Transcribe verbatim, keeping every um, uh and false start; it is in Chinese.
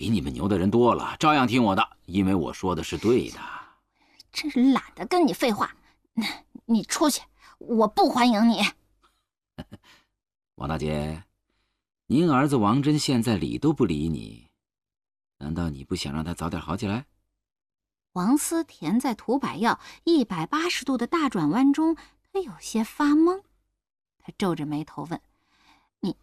比你们牛的人多了，照样听我的，因为我说的是对的。 真是懒得跟你废话，你出去，我不欢迎你。 王大姐，您儿子王真现在理都不理你，难道你不想让他早点好起来？ 王思甜在涂百药一百八十度的大转弯中，他有些发懵。他皱着眉头问：“